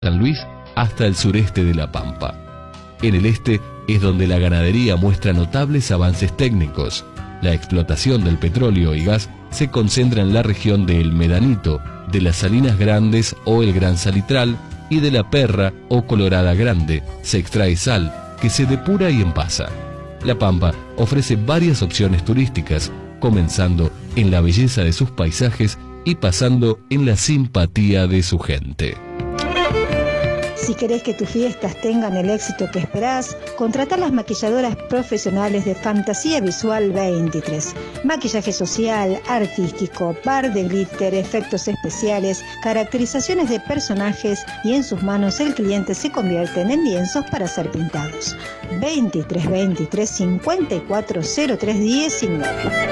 San Luis hasta el sureste de La Pampa. En el este es donde la ganadería muestra notables avances técnicos. La explotación del petróleo y gas se concentra en la región de El Medanito, de las Salinas Grandes o el Gran Salitral y de la Perra o Colorada Grande. Se extrae sal, que se depura y envasa. La Pampa ofrece varias opciones turísticas, comenzando en la belleza de sus paisajes y pasando en la simpatía de su gente. Si querés que tus fiestas tengan el éxito que esperás, contratá las maquilladoras profesionales de Fantasía Visual 23. Maquillaje social, artístico, bar de glitter, efectos especiales, caracterizaciones de personajes y en sus manos el cliente se convierte en lienzos para ser pintados. 23 54 03 19.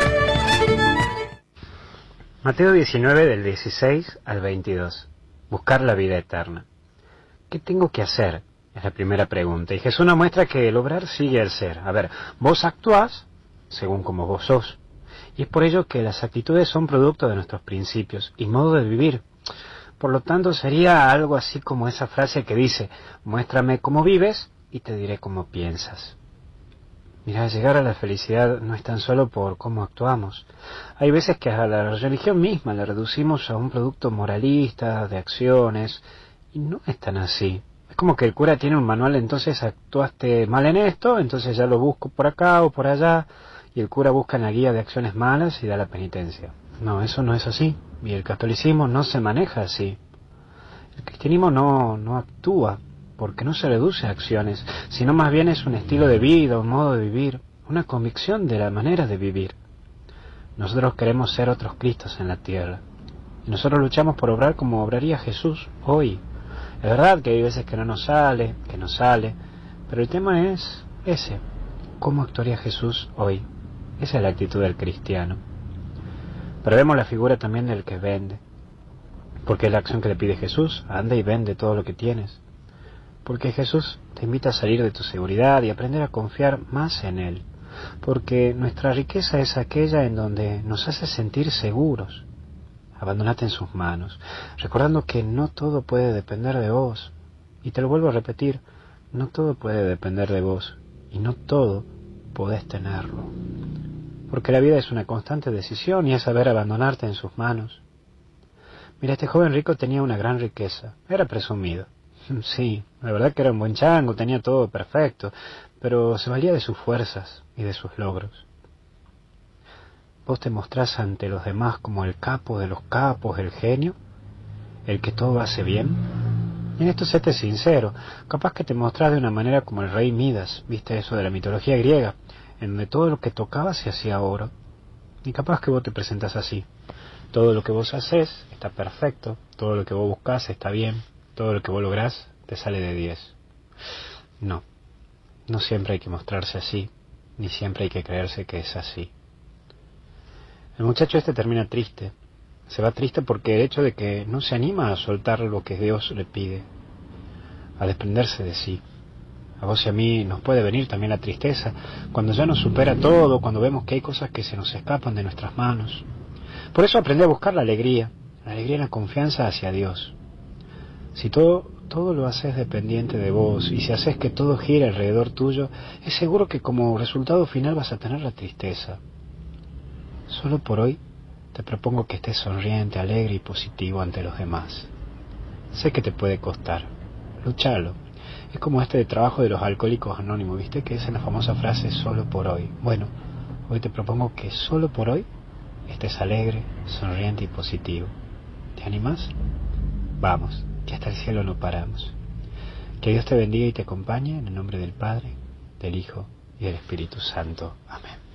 Mateo 19 del 16 al 22. Buscar la vida eterna. ¿Qué tengo que hacer? Es la primera pregunta. Y Jesús nos muestra que el obrar sigue al ser. A ver, vos actuás según como vos sos. Y es por ello que las actitudes son producto de nuestros principios y modo de vivir. Por lo tanto, sería algo así como esa frase que dice: muéstrame cómo vives y te diré cómo piensas. Mira, llegar a la felicidad no es tan solo por cómo actuamos. Hay veces que a la religión misma la reducimos a un producto moralista, de acciones, y no es tan así. Es como que el cura tiene un manual, entonces actuaste mal en esto, entonces ya lo busco por acá o por allá, y el cura busca en la guía de acciones malas y da la penitencia. No, eso no es así, y el catolicismo no se maneja así. El cristianismo no actúa, porque no se reduce a acciones, sino más bien es un estilo de vida, un modo de vivir, una convicción de la manera de vivir. Nosotros queremos ser otros Cristos en la tierra, y nosotros luchamos por obrar como obraría Jesús hoy. Es verdad que hay veces que no sale, pero el tema es ese: ¿cómo actuaría Jesús hoy? Esa es la actitud del cristiano. Pero vemos la figura también del que vende, porque es la acción que le pide Jesús: anda y vende todo lo que tienes. Porque Jesús te invita a salir de tu seguridad y aprender a confiar más en Él, porque nuestra riqueza es aquella en donde nos hace sentir seguros. Abandonate en sus manos, recordando que no todo puede depender de vos. Y te lo vuelvo a repetir, no todo puede depender de vos, y no todo podés tenerlo. Porque la vida es una constante decisión y es saber abandonarte en sus manos. Mira, este joven rico tenía una gran riqueza, era presumido. Sí, la verdad que era un buen chango, tenía todo perfecto, pero se valía de sus fuerzas y de sus logros. ¿Vos te mostrás ante los demás como el capo de los capos, el genio, el que todo hace bien? Y en esto séte sincero, capaz que te mostrás de una manera como el rey Midas, viste eso de la mitología griega, en donde todo lo que tocaba se hacía oro. Y capaz que vos te presentás así: todo lo que vos haces está perfecto, todo lo que vos buscás está bien, todo lo que vos lográs te sale de 10. No siempre hay que mostrarse así, ni siempre hay que creerse que es así. El muchacho este termina triste. Se va triste porque el hecho de que no se anima a soltar lo que Dios le pide, a desprenderse de sí. A vos y a mí nos puede venir también la tristeza cuando ya nos supera todo, cuando vemos que hay cosas que se nos escapan de nuestras manos. Por eso aprendí a buscar la alegría en la confianza hacia Dios. Si todo lo haces dependiente de vos, y si haces que todo gire alrededor tuyo, es seguro que como resultado final vas a tener la tristeza. Solo por hoy te propongo que estés sonriente, alegre y positivo ante los demás. Sé que te puede costar, luchalo. Es como este de trabajo de los alcohólicos anónimos, ¿viste? Que es en la famosa frase solo por hoy. Bueno, hoy te propongo que solo por hoy estés alegre, sonriente y positivo. ¿Te animás? Vamos, que hasta el cielo no paramos. Que Dios te bendiga y te acompañe en el nombre del Padre, del Hijo y del Espíritu Santo. Amén.